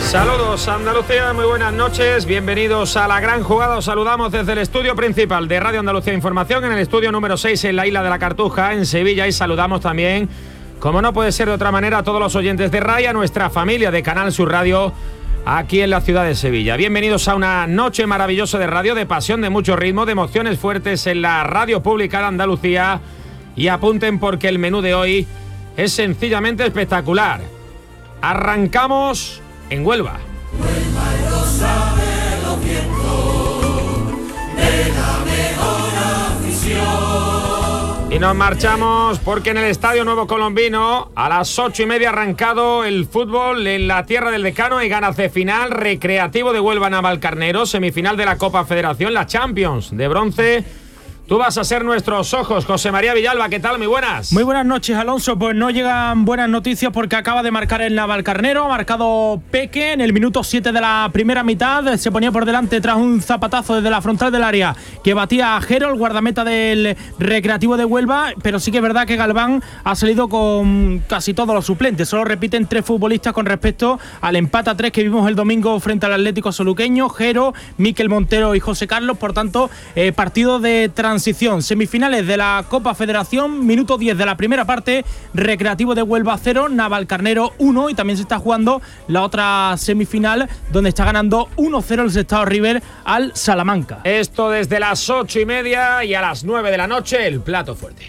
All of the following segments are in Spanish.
Saludos Andalucía, muy buenas noches, bienvenidos a la gran jugada. Os saludamos desde el estudio principal de Radio Andalucía Información, en el estudio número 6 en la isla de la Cartuja, en Sevilla, y saludamos también, como no puede ser de otra manera, a todos los oyentes de RAI, a nuestra familia de Canal Sur Radio, aquí en la ciudad de Sevilla. Bienvenidos a una noche maravillosa de radio, de pasión, de mucho ritmo, de emociones fuertes en la radio pública de Andalucía, y apunten porque el menú de hoy es sencillamente espectacular. Arrancamos en Huelva. Y nos marchamos porque en el Estadio Nuevo Colombino a las 8:30 ha arrancado el fútbol en la tierra del Decano y ganas de final. Recreativo de Huelva Navalcarnero, semifinal de la Copa Federación, la Champions de bronce. Tú vas a ser nuestros ojos, José María Villalba, ¿qué tal? Muy buenas. Muy buenas noches, Alonso. Pues no llegan buenas noticias porque acaba de marcar el Navalcarnero, ha marcado Peque en el minuto 7 de la primera mitad, se ponía por delante tras un zapatazo desde la frontal del área que batía a Jero, el guardameta del Recreativo de Huelva, pero sí que es verdad que Galván ha salido con casi todos los suplentes, solo repiten 3 futbolistas con respecto al empate a 3 que vimos el domingo frente al Atlético Soluqueño, Jero, Miquel Montero y José Carlos. Por tanto, partido de transición. Semifinales de la Copa Federación, minuto 10 de la primera parte, Recreativo de Huelva 0, Navalcarnero 1, y también se está jugando la otra semifinal donde está ganando 1-0 el Sestao River al Salamanca. Esto desde las 8:30 y a las 9 de la noche el plato fuerte.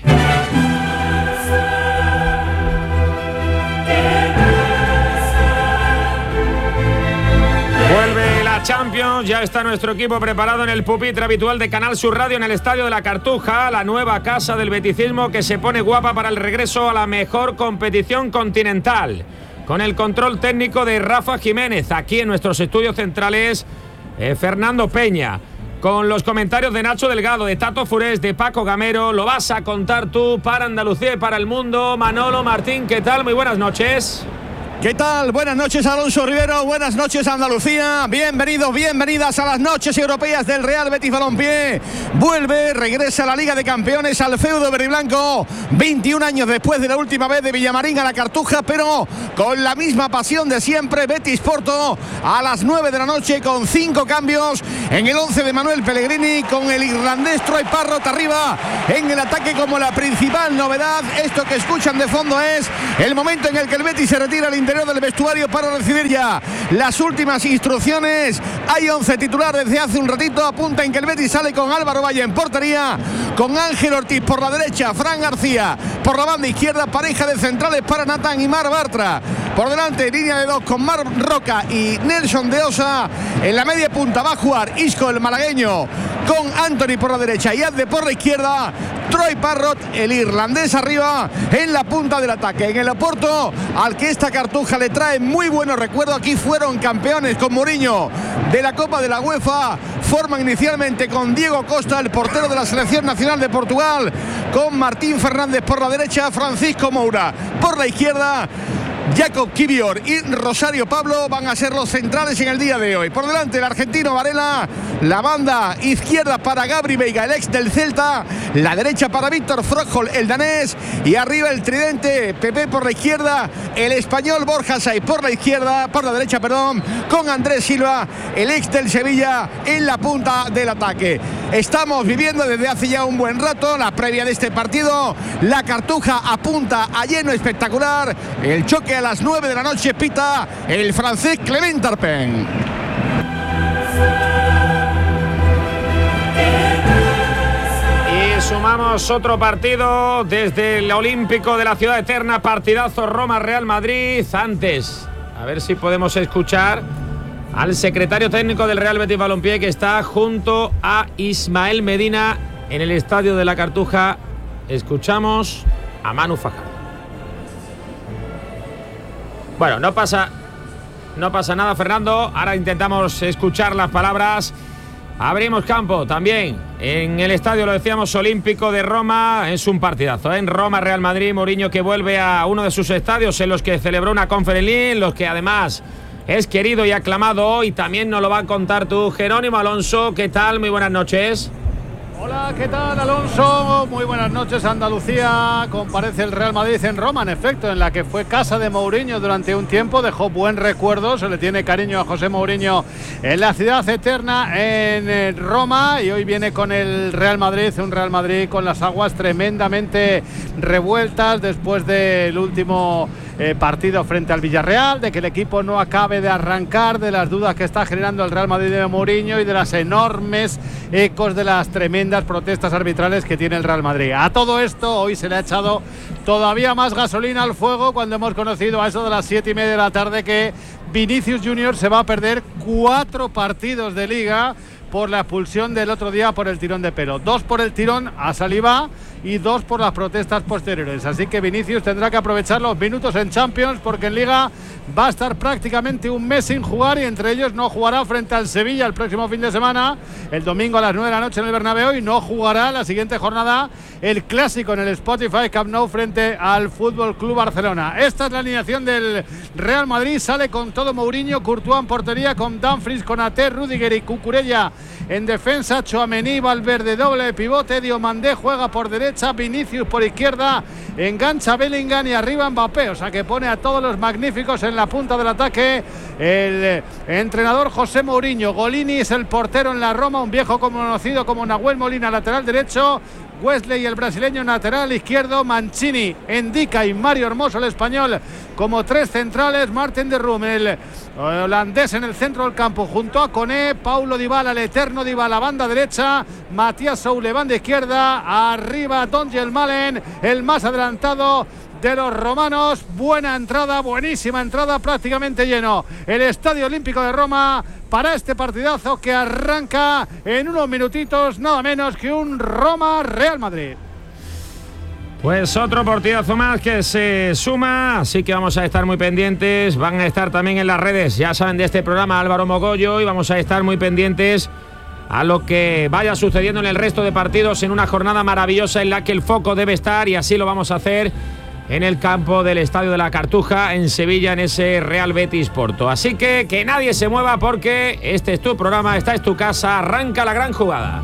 Vuelve la Champions, ya está nuestro equipo preparado en el pupitre habitual de Canal Sur Radio en el Estadio de la Cartuja, la nueva casa del beticismo que se pone guapa para el regreso a la mejor competición continental. Con el control técnico de Rafa Jiménez, aquí en nuestros estudios centrales, Fernando Peña. Con los comentarios de Nacho Delgado, de Tato Furés, de Paco Gamero, lo vas a contar tú para Andalucía y para el mundo. Manolo Martín, ¿qué tal? Muy buenas noches. ¿Qué tal? Buenas noches, Alonso Rivero, buenas noches, Andalucía. Bienvenidos, bienvenidas a las noches europeas del Real Betis Balompié. Regresa a la Liga de Campeones, al feudo verde y blanco, 21 años después de la última vez de Villamarín a la Cartuja, pero con la misma pasión de siempre. Betis Porto a las 9 de la noche con 5 cambios en el 11 de Manuel Pellegrini, con el irlandés Troy Parrott arriba en el ataque como la principal novedad. Esto que escuchan de fondo es el momento en el que el Betis se retira al interior del vestuario para recibir ya las últimas instrucciones. Hay 11 titulares desde hace un ratito. Apunta en que el Betis sale con Álvaro Valle en portería, con Ángel Ortiz por la derecha, Fran García por la banda izquierda, pareja de centrales para Natán y Mar Bartra. Por delante, línea de 2 con Mar Roca y Nelson de Osa. En la media punta va a jugar Isco, el malagueño, con Anthony por la derecha y Adde por la izquierda. Troy Parrott, el irlandés, arriba en la punta del ataque. En el Oporto, al que esta Cartuja le trae muy buenos recuerdos. Aquí fueron campeones con Mourinho de la Copa de la UEFA. Forman inicialmente con Diego Costa, el portero de la Selección Nacional de Portugal, con Martín Fernández por la derecha, Francisco Moura por la izquierda. Jacob Kivior y Rosario Pablo van a ser los centrales en el día de hoy. Por delante el argentino Varela, la banda izquierda para Gabri Veiga, el ex del Celta, la derecha para Víctor Frochol, el danés, y arriba el tridente, Pepe por la izquierda, el español Borja Saiz por la izquierda, por la derecha, perdón, con Andrés Silva, el ex del Sevilla, en la punta del ataque. Estamos viviendo desde hace ya un buen rato la previa de este partido. La Cartuja apunta a lleno espectacular. El choque a las 9 de la noche pita el francés Clement Arpin. Y sumamos otro partido desde el Olímpico de la Ciudad Eterna, partidazo Roma-Real Madrid. Antes, a ver si podemos escuchar al secretario técnico del Real Betis Balompié, que está junto a Ismael Medina en el Estadio de la Cartuja. Escuchamos a Manu Fajardo. Bueno, no pasa nada, Fernando. Ahora intentamos escuchar las palabras. Abrimos campo también en el estadio, lo decíamos, Olímpico de Roma. Es un partidazo, ¿eh? En Roma, Real Madrid, Mourinho, que vuelve a uno de sus estadios en los que celebró una Conference League, en los que además es querido y aclamado hoy. También nos lo va a contar tú, Jerónimo Alonso. ¿Qué tal? Muy buenas noches. Hola, ¿qué tal, Alonso? Muy buenas noches, Andalucía. Comparece el Real Madrid en Roma, en efecto, en la que fue casa de Mourinho durante un tiempo. Dejó buen recuerdo, se le tiene cariño a José Mourinho en la ciudad eterna, en Roma. Y hoy viene con el Real Madrid, un Real Madrid con las aguas tremendamente revueltas después del último partido frente al Villarreal, de que el equipo no acabe de arrancar, de las dudas que está generando el Real Madrid de Mourinho y de las enormes ecos de las tremendas protestas arbitrales que tiene el Real Madrid. A todo esto hoy se le ha echado todavía más gasolina al fuego cuando hemos conocido a eso de las 7:30 de la tarde que Vinicius Junior se va a perder 4 partidos de Liga por la expulsión del otro día por el tirón de pelo. 2 por el tirón a Saliba y 2 por las protestas posteriores. Así que Vinicius tendrá que aprovechar los minutos en Champions, porque en Liga va a estar prácticamente un mes sin jugar, y entre ellos no jugará frente al Sevilla el próximo fin de semana, el domingo a las 9 de la noche en el Bernabéu, y no jugará la siguiente jornada el clásico en el Spotify Camp Nou frente al Fútbol Club Barcelona. Esta es la alineación del Real Madrid. Sale con todo Mourinho, Courtois en portería, con Dumfries, Konaté, Rüdiger y Cucurella en defensa, Tchouaméni, Valverde doble pivote, Diomandé juega por derecha, Vinicius por izquierda, engancha Bellingham y arriba Mbappé, o sea que pone a todos los magníficos en la punta del ataque el entrenador José Mourinho. Golini es el portero en la Roma, un viejo conocido como Nahuel Molina, lateral derecho, Wesley el brasileño lateral izquierdo, Mancini, Endica y Mario Hermoso el español como 3 centrales, Martin de Roon el holandés en el centro del campo junto a Koné, Paulo Dybala, el eterno Dybala, banda derecha, Matías Soule, banda izquierda, arriba Donjel Malen, el más adelantado de los romanos. Buena entrada, buenísima entrada, prácticamente lleno el Estadio Olímpico de Roma para este partidazo que arranca en unos minutitos, nada menos que un Roma-Real Madrid. Pues otro partidazo más que se suma, así que vamos a estar muy pendientes. Van a estar también en las redes, ya saben, de este programa, Álvaro Mogollo, y vamos a estar muy pendientes a lo que vaya sucediendo en el resto de partidos en una jornada maravillosa en la que el foco debe estar, y así lo vamos a hacer en el campo del Estadio de la Cartuja en Sevilla, en ese Real Betis Porto. Así que nadie se mueva, porque este es tu programa, esta es tu casa, arranca la gran jugada.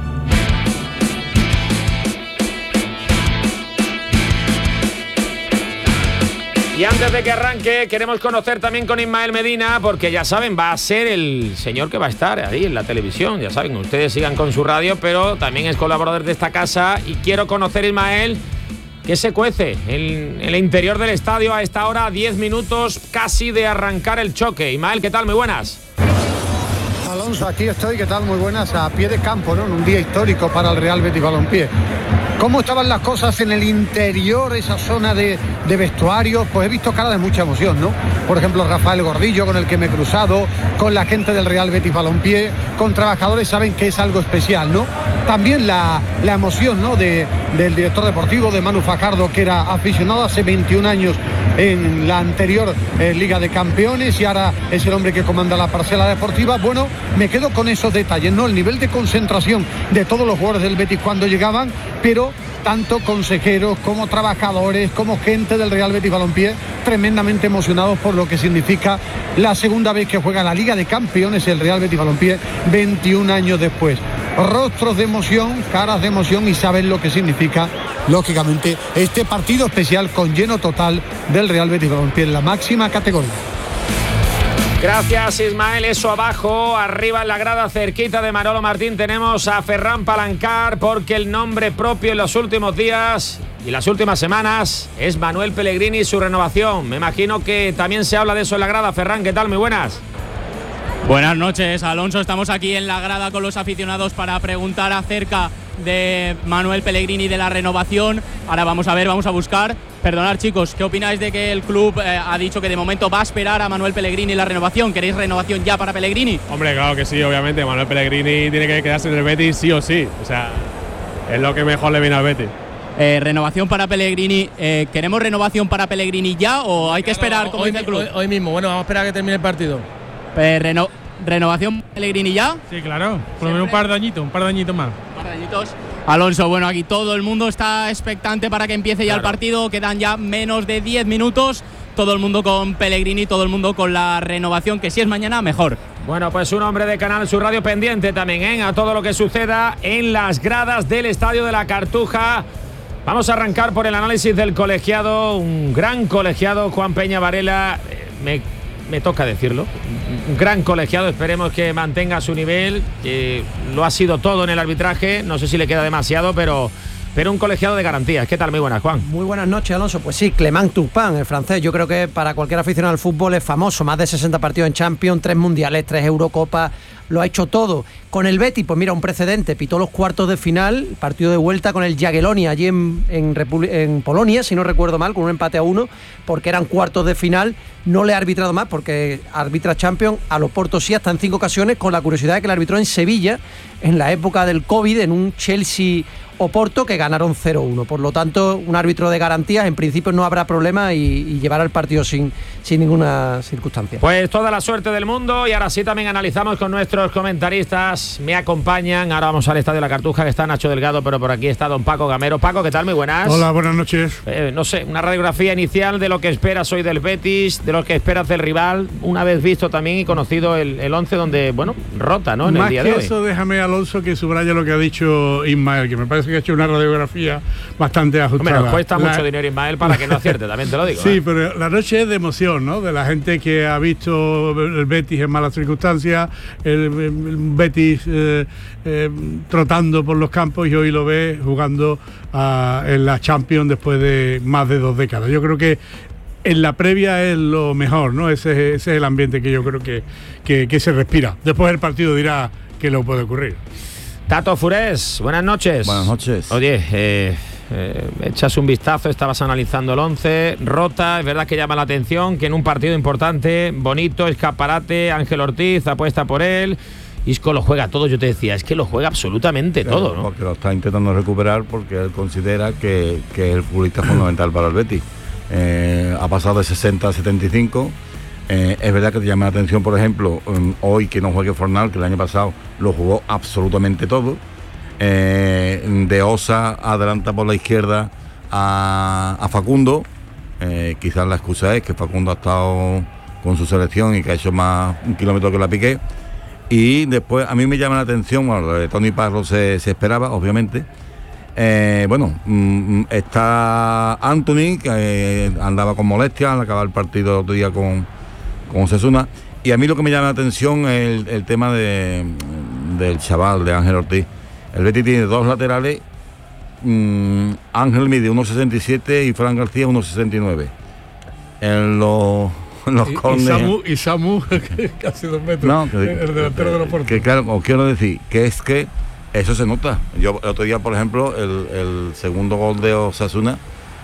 Y antes de que arranque, queremos conocer también con Ismael Medina, porque ya saben, va a ser el señor que va a estar ahí en la televisión. Ya saben, ustedes sigan con su radio, pero también es colaborador de esta casa. Y quiero conocer, Ismael, qué se cuece en el interior del estadio a esta hora, 10 minutos casi de arrancar el choque. Ismael, ¿qué tal? Muy buenas. Alonso, aquí estoy, ¿qué tal? Muy buenas, a pie de campo, ¿no? En un día histórico para el Real Betis Balompié. ¿Cómo estaban las cosas en el interior, esa zona de vestuario? Pues he visto cara de mucha emoción, ¿no? Por ejemplo, Rafael Gordillo, con el que me he cruzado, con la gente del Real Betis Balompié, con trabajadores, saben que es algo especial, ¿no? También la emoción, ¿no? Del director deportivo, de Manu Fajardo, que era aficionado hace 21 años en la anterior Liga de Campeones, y ahora es el hombre que comanda la parcela deportiva. Bueno, me quedo con esos detalles, ¿no? El nivel de concentración de todos los jugadores del Betis cuando llegaban, pero tanto consejeros como trabajadores como gente del Real Betis Balompié tremendamente emocionados por lo que significa la segunda vez que juega la Liga de Campeones el Real Betis Balompié 21 años después. Rostros de emoción, caras de emoción, y saben lo que significa, lógicamente, este partido especial con lleno total del Real Betis Balompié en la máxima categoría. Gracias, Ismael. Eso abajo, arriba en la grada, cerquita de Manolo Martín, tenemos a Ferran Palancar, porque el nombre propio en los últimos días y las últimas semanas es Manuel Pellegrini y su renovación. Me imagino que también se habla de eso en la grada. Ferran, ¿qué tal? Muy buenas. Buenas noches, Alonso. Estamos aquí en la grada con los aficionados para preguntar acerca de Manuel Pellegrini y de la renovación. Ahora vamos a buscar. Perdonad, chicos, ¿qué opináis de que el club ha dicho que de momento va a esperar a Manuel Pellegrini la renovación? ¿Queréis renovación ya para Pellegrini? Hombre, claro que sí, obviamente. Manuel Pellegrini tiene que quedarse en el Betis sí o sí. O sea, es lo que mejor le viene al Betis. Renovación para Pellegrini. ¿Queremos renovación para Pellegrini ya o hay que esperar, como dice el club? Hoy mismo. Bueno, vamos a esperar a que termine el partido. ¿Renovación Pellegrini ya? Sí, claro. Por lo menos un par de añitos más. Un par de añitos. Alonso, bueno, aquí todo el mundo está expectante para que empiece ya el partido. Quedan ya menos de 10 minutos. todo el mundo con Pellegrini, todo el mundo con la renovación, que si es mañana, mejor. Bueno, pues un hombre de Canal Sur Radio pendiente también, a todo lo que suceda en las gradas del Estadio de la Cartuja. Vamos a arrancar por el análisis del colegiado, un gran colegiado, Juan Peña Varela, me toca decirlo, un gran colegiado, esperemos que mantenga su nivel, lo ha sido todo en el arbitraje, no sé si le queda demasiado, pero un colegiado de garantías. ¿Qué tal? Muy buenas, Juan. Muy buenas noches, Alonso. Pues sí, Clément Turpin, el francés, yo creo que para cualquier aficionado al fútbol es famoso, más de 60 partidos en Champions, 3 mundiales, 3 Eurocopas, lo ha hecho todo. Con el Betis, pues mira, un precedente, pitó los cuartos de final, partido de vuelta con el Jagiellonii allí en Polonia, si no recuerdo mal, con un empate a 1, porque eran cuartos de final. No le ha arbitrado más porque arbitra Champions, a Loporto sí, hasta en 5 ocasiones, con la curiosidad de que le arbitró en Sevilla en la época del COVID, en un Chelsea Oporto, que ganaron 0-1. Por lo tanto, un árbitro de garantías, en principio no habrá problema y llevará el partido sin ninguna circunstancia. Pues toda la suerte del mundo, y ahora sí también analizamos con nuestros comentaristas. Me acompañan, ahora vamos al Estadio de la Cartuja, que está Nacho Delgado, pero por aquí está don Paco Gamero. Paco, ¿qué tal? Muy buenas. Hola, buenas noches. No sé, una radiografía inicial de lo que esperas hoy del Betis, de lo que esperas del rival, una vez visto también y conocido el 11 donde, bueno, rota, ¿no? En el día de hoy. Más que eso, déjame, Alonso, que subraya lo que ha dicho Ismael, que me parece que ha hecho una radiografía bastante ajustada. Hombre, nos cuesta mucho dinero, Ismael, para que no acierte, también te lo digo. Sí, pero la noche es de emoción, ¿no? De la gente que ha visto el Betis en malas circunstancias, el Betis trotando por los campos, y hoy lo ve jugando en la Champions después de más de 2 décadas. Yo creo que en la previa es lo mejor, ¿no? Ese es el ambiente que yo creo que se respira. Después el partido dirá qué le puede ocurrir. Tato Furés, buenas noches. Buenas noches. Oye, echas un vistazo, estabas analizando el 11, rota, es verdad que llama la atención que en un partido importante, bonito, escaparate, Ángel Ortiz apuesta por él, Isco lo juega todo, yo te decía, es que lo juega absolutamente todo, ¿no? Porque lo está intentando recuperar, porque él considera que es el futbolista fundamental para el Betis. Ha pasado de 60 a 75. Es verdad que te llama la atención, por ejemplo, hoy que no juegue Fornal, que el año pasado lo jugó absolutamente todo. De Osa adelanta por la izquierda a Facundo. Quizás la excusa es que Facundo ha estado con su selección y que ha hecho más un kilómetro que la Piqué. Y después a mí me llama la atención, bueno, lo de Tony Parro se esperaba, obviamente. Está Anthony, que andaba con molestias al acabar el partido el otro día con Osasuna, y a mí lo que me llama la atención es el tema del chaval, de Ángel Ortiz. El Betis tiene 2 laterales, Ángel mide 1,67 y Fran García 1,69. En los corners. Y Samu casi 2 metros. No, el delantero de los Portos. Que claro, os quiero decir que es que eso se nota. Yo el otro día, por ejemplo, el segundo gol de Osasuna,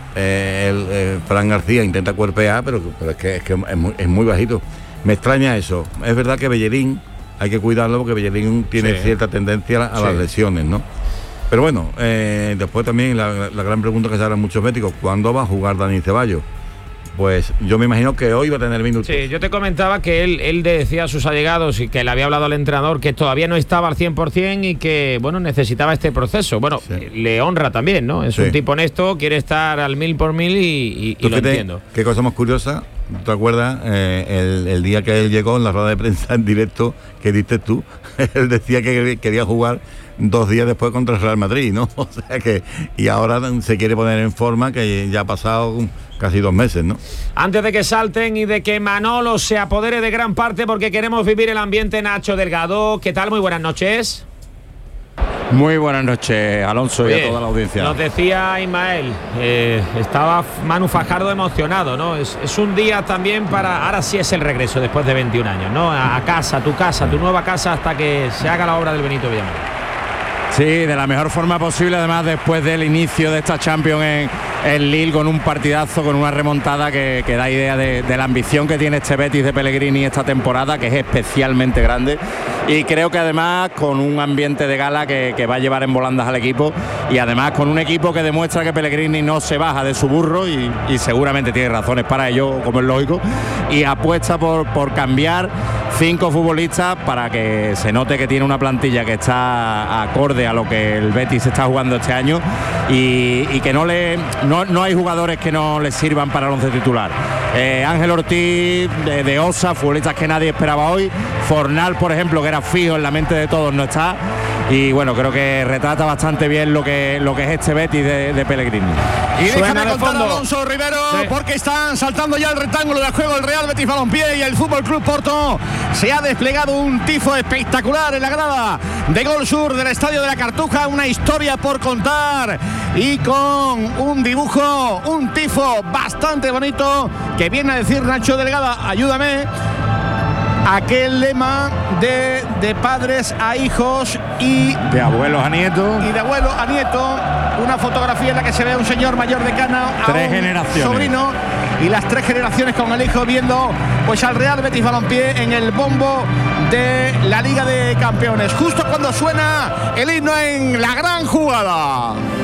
Fran García intenta cuerpear, pero es que es muy bajito. Me extraña eso. Es verdad que Bellerín hay que cuidarlo, porque Bellerín tiene cierta tendencia a las lesiones, ¿no? Pero bueno, después también la gran pregunta que se harán muchos médicos: ¿cuándo va a jugar Dani Ceballos? Pues yo me imagino que hoy va a tener minutos. Sí, yo te comentaba que él decía a sus allegados y que le había hablado al entrenador que todavía no estaba al 100% y que, bueno, necesitaba este proceso. Bueno, le honra también, ¿no? Es un tipo honesto, quiere estar al 1000 por 1000 y lo entiendo. Qué cosa más curiosa, ¿te acuerdas? El día que él llegó en la rueda de prensa en directo que diste tú, él decía que quería jugar 2 días después contra el Real Madrid, ¿no? O sea que, y ahora se quiere poner en forma, que ya ha pasado casi 2 meses, ¿no? Antes de que salten y de que Manolo se apodere de gran parte, porque queremos vivir el ambiente, Nacho Delgado, ¿qué tal? Muy buenas noches. Muy buenas noches, Alonso. Oye, y a toda la audiencia. Nos decía Ismael, estaba Manu Fajardo emocionado, ¿no? Es un día también para, ahora sí es el regreso después de 21 años, ¿no? A casa, tu nueva casa, hasta que se haga la obra del Benito Villamarín. Sí, de la mejor forma posible, además después del inicio de esta Champions en Lille, con un partidazo, con una remontada que da idea de la ambición que tiene este Betis de Pellegrini esta temporada, que es especialmente grande, y creo que además con un ambiente de gala que va a llevar en volandas al equipo, y además con un equipo que demuestra que Pellegrini no se baja de su burro y seguramente tiene razones para ello, como es lógico, y apuesta por cambiar 5 futbolistas para que se note que tiene una plantilla que está acorde a lo que el Betis está jugando este año, y que no hay jugadores que no les sirvan para el 11 titular. Ángel Ortiz, de Osa, futbolistas que nadie esperaba hoy. Fornal, por ejemplo, que era fijo en la mente de todos, no está. Y bueno, creo que retrata bastante bien lo que es este Betis de Pellegrini. Y déjame contar a Alonso Rivero, porque están saltando ya el rectángulo de juego el Real Betis Balompié y el Fútbol Club Porto. Se ha desplegado un tifo espectacular en la grada de Gol Sur del Estadio de la Cartuja, una historia por contar y con un dibujo, un tifo bastante bonito que viene a decir Nacho Delgada, ayúdame. Aquel lema de padres a hijos y de abuelos a nietos. Y de abuelo a nieto. Una fotografía en la que se ve a un señor mayor de cana, a tres un generaciones. sobrino y las 3 generaciones con el hijo viendo pues al Real Betis Balompié en el bombo de la Liga de Campeones. Justo cuando suena el himno en la gran jugada.